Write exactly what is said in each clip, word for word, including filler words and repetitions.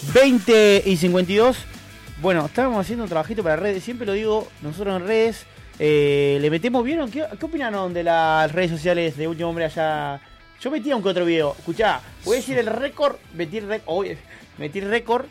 veinte y cincuenta y dos. Bueno, estábamos haciendo un trabajito para redes. Siempre lo digo, nosotros en redes eh, le metemos. ¿Vieron? ¿Qué, qué opinaron de las redes sociales de Último Hombre allá? Yo metí un que otro video. Escuchá, voy a decir el récord. Metí récord. Oh, metí récord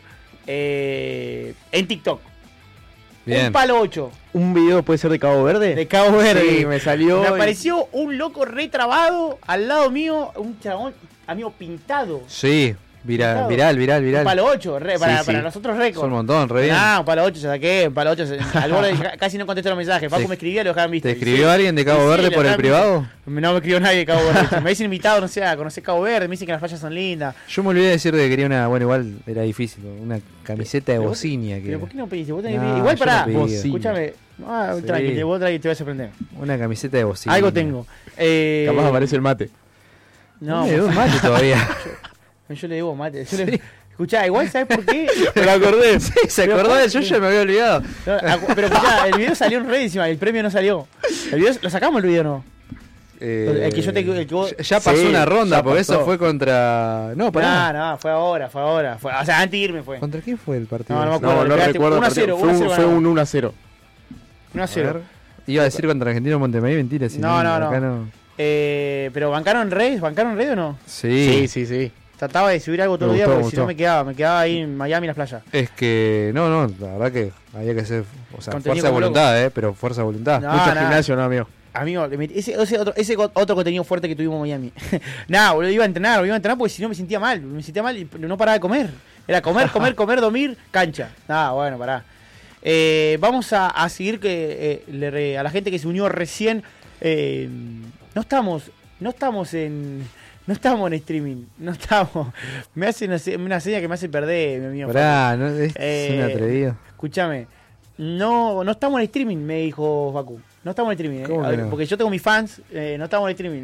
eh, en TikTok. Bien. Un palo ocho. ¿Un video puede ser de Cabo Verde? De Cabo Verde. Sí, me salió. Me y... apareció un loco retrabado al lado mío, un chabón, amigo, pintado. Sí, viral, viral, viral, viral. Un palo ocho, re, para, sí, para sí. nosotros récord. Un montón, re bien. Ah, un palo ocho se saqué, un palo ocho. Se, al borde casi no contesté los mensajes. Facu me escribía y lo dejaban visto. ¿Te escribió sí, alguien de Cabo Verde sí, por el privado? Visto. No me escribió nadie de Cabo Verde. Me dicen invitado, no sé, a conocer Cabo Verde. Me dicen que las playas son lindas. Yo me olvidé de decir que quería una, bueno, igual era difícil, una camiseta de bocinia. ¿Pero que... por qué no pediste? ¿Vos tenés no, igual pará, no escúchame. Ah, sí. Tranqui, vos tranqui, te vas a sorprender. Una camiseta de bocinia. Algo tengo. Eh... Capaz aparece el mate. No, me un mate todavía. yo, yo le debo mate. Yo sí. le... Escuchá, igual, ¿sabes por qué? Me acordé. Sí, se acordó de yo, ya me había olvidado. No, pero escuchá, el video salió en red encima, el premio no salió. ¿El video, ¿Lo sacamos el video o no? Eh, el que yo te, el que vos... Ya pasó sí, una ronda, porque pasó. Eso fue contra... No, pará. No, no, fue ahora, fue ahora. Fue... O sea, antes de irme fue. ¿Contra quién fue el partido? No, no me acuerdo. No, no recuerdo. uno a cero. Fue un, fue un uno a cero. uno a cero. Iba a decir contra Argentino Montevideo, mentira. Si no, no, no. no. Eh, ¿Pero bancaron redes? ¿Bancaron redes o no? Sí. Sí, sí, sí. Trataba de subir algo todo el día porque si no me quedaba, me quedaba ahí en Miami en las playas. Es que, no, no, la verdad que había que hacer, o sea, fuerza de voluntad, eh, pero fuerza de voluntad. No, Mucho nada. gimnasio, no, amigo. Amigo, ese, ese, otro, ese otro contenido fuerte que tuvimos en Miami. Nada, boludo, iba a entrenar, iba a entrenar porque si no me sentía mal, me sentía mal y no paraba de comer. Era comer, comer, comer, dormir, cancha. Nada, bueno, pará. Eh, vamos a, a seguir que eh, le, a la gente que se unió recién. Eh, no estamos, no estamos en... No estamos en streaming, no estamos. Me hace una, una seña que me hace perder, mi amigo. Pará, no, es eh, un atrevido. Escúchame, no, no estamos en streaming, me dijo Facu. No estamos en streaming, eh. ver, no? Porque yo tengo mis fans, eh, no estamos en streaming.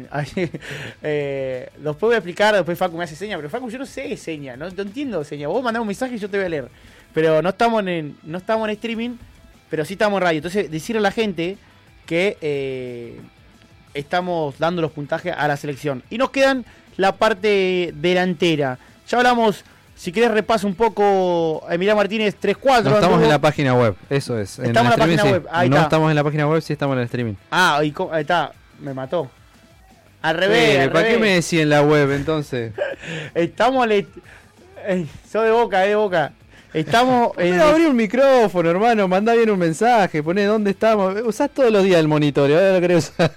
eh, después voy a explicar, después Facu me hace seña, pero Facu yo no sé seña, no, no entiendo seña. Vos mandame un mensaje y yo te voy a leer. Pero no estamos en, no estamos en streaming, pero sí estamos en radio. Entonces, decirle a la gente que... Eh, estamos dando los puntajes a la selección. Y nos quedan la parte delantera. Ya hablamos, si querés repaso un poco, Emiliano Martínez tres cuatro. No estamos en la página web, eso es. Estamos en, en la página sí. web, ahí No está. estamos en la página web, sí estamos en el streaming. Ah, y ahí está, me mató. Al revés, eh, al ¿Para revés. qué me decís en la web entonces? Estamos, le... eh, sos de Boca, eh, de Boca. Estamos... en el... abrí un micrófono, hermano, mandá bien un mensaje, poné dónde estamos. Usás todos los días el monitoreo, ahora lo querés usar.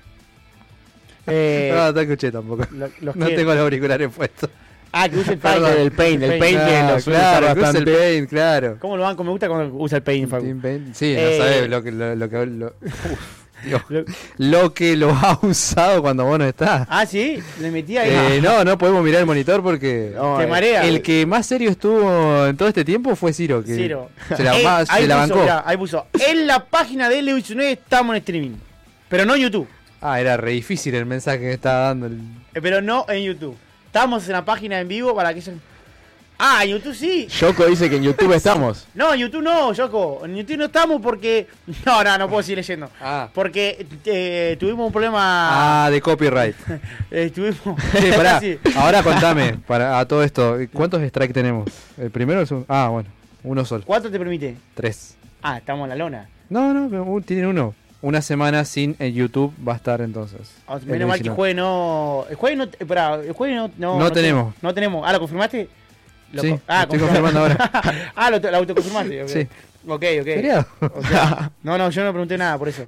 Eh, no, no te escuché tampoco. Lo, no que... tengo los auriculares puestos. Ah, que usa el Paint. El Paint, el Paint, claro, lo claro, que usa el Paint, claro. ¿Cómo lo van? ¿Cómo me gusta cuando usa el Paint, Facu? Paint. Sí, eh, no sabés lo que lo, lo que lo, uf, Dios, lo, lo que lo ha usado cuando vos no estás. Ah, sí, le metí ahí. Eh, no, no podemos mirar el monitor porque no, te marea. El que más serio estuvo en todo este tiempo fue Ciro. Que Ciro. Se la, eh, más, se la puso, bancó. Mirá, ahí puso. En la página de L diecinueve estamos en streaming, pero no en YouTube. Ah, era re difícil el mensaje que estaba dando. El... Eh, pero no en YouTube. Estamos en la página en vivo para que ellos... Ah, en YouTube sí. Yoko dice que en YouTube estamos. No, en YouTube no, Yoko. En YouTube no estamos porque... No, no, no puedo seguir leyendo. Ah. Porque eh, tuvimos un problema... Ah, de copyright. eh, tuvimos... Sí, pará. Sí. Ahora contame, para, a todo esto, ¿cuántos strikes tenemos? ¿El primero o el segundo? Ah, bueno, uno solo. ¿Cuánto te permite? Tres. Ah, estamos en la lona. No, no, tienen uno. Una semana sin en YouTube va a estar entonces. Oh, menos mal que el jueves no... El jueves no... Esperá, el jueves no... No, no, no tenemos. No tenemos. Ah, ¿lo confirmaste? Lo sí, co ah, estoy confirmando ahora. ah, lo, lo autoconfirmaste. Okay. Sí. Ok, ok. ¿Serio? Okay. No, no, yo no pregunté nada por eso.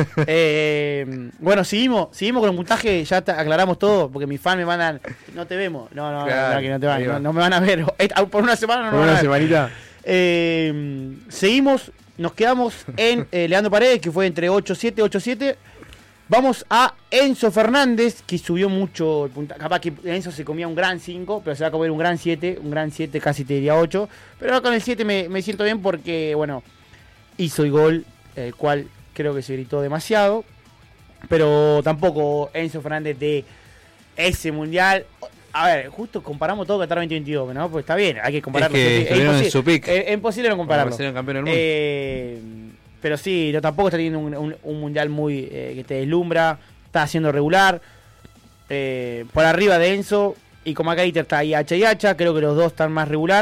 eh, bueno, seguimos seguimos con el puntaje, ya aclaramos todo, porque mis fans me mandan, no te vemos. No, no, claro, no, que no te van, no, no me van a ver. Por una semana no por me van una a ver. semanita. Eh, seguimos, nos quedamos en eh, Leandro Paredes, que fue entre ocho siete, ocho siete. Vamos a Enzo Fernández, que subió mucho el puntaje. Capaz que Enzo se comía un gran cinco, pero se va a comer un gran siete, un gran siete, casi te diría ocho. Pero ahora con el siete me, me siento bien porque, bueno, hizo el gol, el cual creo que se gritó demasiado. Pero tampoco Enzo Fernández de ese mundial. A ver, justo comparamos todo Qatar veinte veintidós, ¿no? Pues está bien, hay que compararlo. Es que es, imposible, en su pick. Es, es imposible no compararlo. Ser campeón del mundo. Eh, pero sí, no, tampoco está teniendo un, un, un mundial muy eh, que te deslumbra. Está haciendo regular. Eh, por arriba de Enzo. Y como acá está ahí Hacha y Hacha. Creo que los dos están más regular.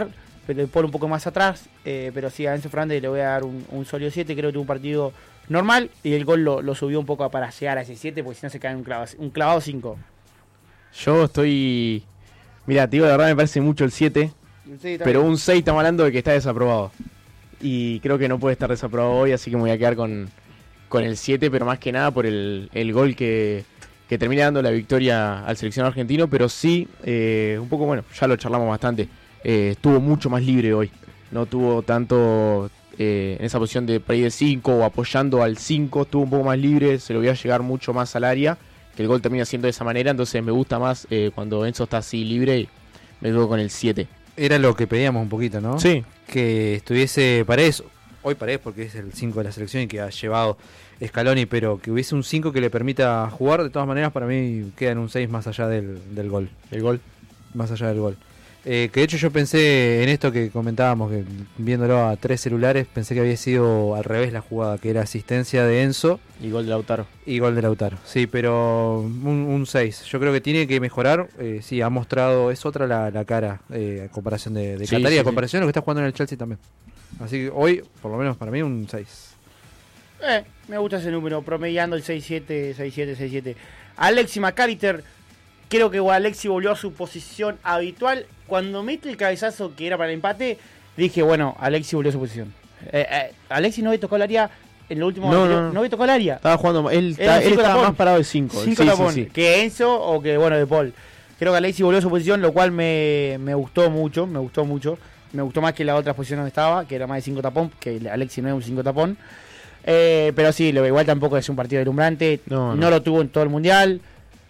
pero De Paul un poco más atrás, eh, pero sí, a Enzo Fernández le voy a dar un, un sólido siete, creo que tuvo un partido normal y el gol lo, lo subió un poco para llegar a ese siete, porque si no se cae un clavado, un clavado cinco. Yo estoy... Mira, te digo, la verdad me parece mucho el siete, Sí, pero un seis estamos hablando de que está desaprobado. Y creo que no puede estar desaprobado hoy, así que me voy a quedar con, con el siete, pero más que nada por el, el gol que, que termina dando la victoria al seleccionado argentino, pero sí, eh, un poco, bueno, ya lo charlamos bastante, eh, estuvo mucho más libre hoy, no tuvo tanto eh, en esa posición de por ahí de cinco o apoyando al cinco, estuvo un poco más libre, se lo voy a llegar mucho más al área, que el gol termina siendo de esa manera, entonces me gusta más eh, cuando Enzo está así libre y me quedo con el siete. Era lo que pedíamos un poquito, ¿no? Sí. Que estuviese Paredes, hoy Paredes porque es el cinco de la selección y que ha llevado Scaloni, pero que hubiese un cinco que le permita jugar, de todas maneras para mí queda en un seis más allá del, del gol. El gol. Más allá del gol. Eh, que de hecho yo pensé en esto que comentábamos, que viéndolo a tres celulares, pensé que había sido al revés la jugada, que era asistencia de Enzo Y gol de Lautaro. y gol de Lautaro. Sí, pero un seis. Yo creo que tiene que mejorar. Eh, sí, ha mostrado, es otra la, la cara eh, a comparación de, de Sí, Qatar y sí, a comparación de lo que está jugando en el Chelsea también. Así que hoy, por lo menos para mí, un seis. Eh, me gusta ese número, promediando el seis siete, seis siete, seis siete. Alexi McAllister, creo que Alexi volvió a su posición habitual. Cuando mete el cabezazo que era para el empate, dije, bueno, Alexi volvió a su posición. Eh, eh, Alexi no había tocado el área en lo último. No, anterior, no, no. no había tocado el área. Estaba jugando, él, Era está, un él cinco estaba tapón. más parado de cinco. Cinco Sí, tapón, sí, sí. que Enzo o que, bueno, De Paul. Creo que Alexi volvió a su posición, lo cual me, me gustó mucho, me gustó mucho. Me gustó más que la otra posición donde estaba, que era más de cinco tapón, que Alexi no es un cinco tapón. Eh, pero sí, lo igual tampoco es un partido deslumbrante. No, No, no. lo tuvo en todo el mundial.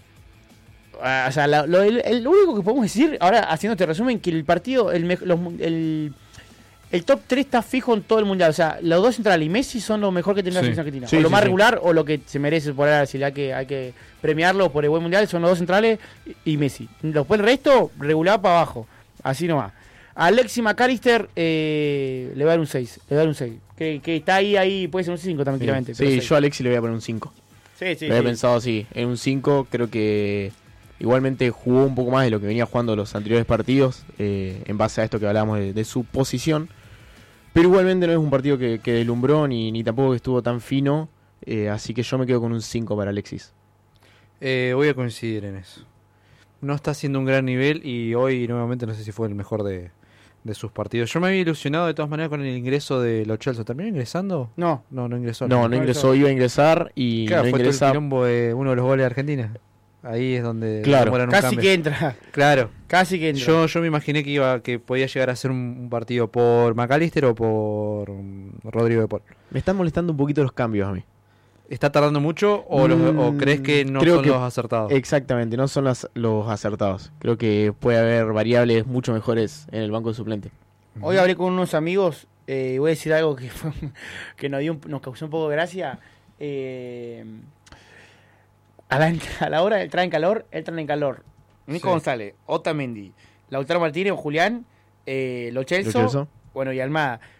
Ah, o sea, la- lo, el, el único que podemos decir, ahora haciendo este resumen, que el partido, el, me- los mun- el, el top tres está fijo en todo el mundial. O sea, los dos centrales y Messi son lo mejor que tiene la Sí. selección argentina. Sí, o lo sí, más sí. regular o lo que se merece por ahora, si hay que, hay que premiarlo por el buen mundial, son los dos centrales y, y Messi. Después el resto, regular para abajo. Así nomás. A Alexi McAllister eh, le voy a dar un seis. Le voy a dar un seis. Que, que está ahí, ahí, puede ser un cinco tranquilamente. Sí, pero sí, seis. yo a Alexi le voy a poner un cinco. Sí, sí, lo había sí. pensado así, en un cinco. Creo que igualmente jugó un poco más de lo que venía jugando los anteriores partidos, eh, en base a esto que hablábamos de, de su posición. Pero igualmente no es un partido que, que deslumbró ni, ni tampoco que estuvo tan fino. eh, así que yo me quedo con un cinco para Alexis. Eh, voy a coincidir en eso. No está haciendo un gran nivel y hoy nuevamente no sé si fue el mejor de, de sus partidos. Yo me había ilusionado de todas maneras con el ingreso de Lo Celso. ¿Terminó ingresando? No. No, no ingresó. No, no ingresó, iba a ingresar y Claro, no fue todo ingresa. el quilombo de uno de los goles de Argentina. Ahí es donde Claro. demoran un Casi cambio. que entra. Claro. Casi que entra. Yo, yo me imaginé que iba que podía llegar a ser un, un partido por McAllister o por um, Rodrigo de Paul. Me están molestando un poquito los cambios a mí. ¿Está tardando mucho o, los- Mm, o crees que no creo son que- los acertados? Exactamente, no son las, los acertados. Creo que puede haber variables mucho mejores en el banco de suplente. Hoy hablé con unos amigos, eh, voy a decir algo que, fue- que nos, dio un- nos causó un poco de gracia. Eh, a, la, a la hora de entrar en calor, entran en calor. Nico Sí. González, Otamendi, Lautaro Martínez, Julián, eh, Lo Celso, Lo Celso. bueno, y Almada.